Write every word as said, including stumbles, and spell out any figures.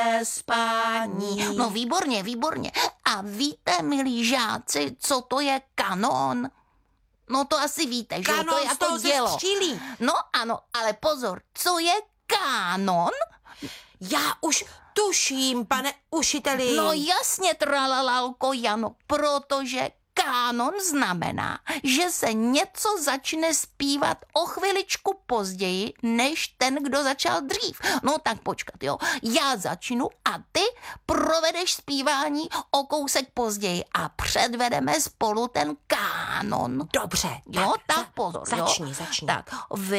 spání. No výborně, výborně. A víte, milí žáci, co to je kanon? No to asi víte, že Kanon to je z jako toho se dělo. střílí. No ano, ale pozor, co je kánon? Já už tuším, pane učiteli. No jasně, tralalalko Jano, protože kánon znamená, že se něco začne zpívat o chviličku později, než ten, kdo začal dřív. No tak počkat, jo. Já začnu a ty provedeš zpívání o kousek později a předvedeme spolu ten kánon. Dobře. Jo, tak, za- pozor, Začni, jo. začni. Tak, vy